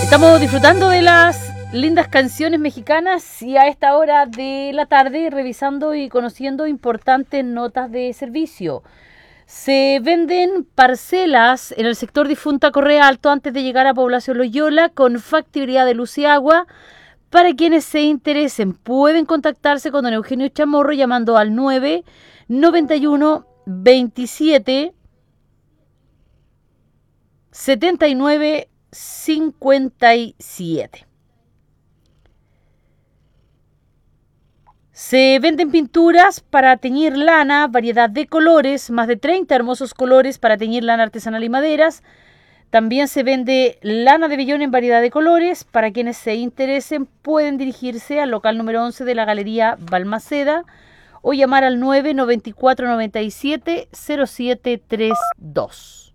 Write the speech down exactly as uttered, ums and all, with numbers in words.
Estamos disfrutando de las lindas canciones mexicanas y a esta hora de la tarde revisando y conociendo importantes notas de servicio. Se venden parcelas en el sector Difunta Correa Alto antes de llegar a Población Loyola con factibilidad de luz y agua. Para quienes se interesen, pueden contactarse con don Eugenio Chamorro llamando al nueve noventa y uno veintisiete setenta y nueve cincuenta y siete. Se venden pinturas para teñir lana, variedad de colores, más de treinta hermosos colores para teñir lana artesanal y maderas. También se vende lana de vellón en variedad de colores. Para quienes se interesen pueden dirigirse al local número once de la Galería Balmaceda o llamar al nueve noventa y cuatro noventa y siete cero siete treinta y dos.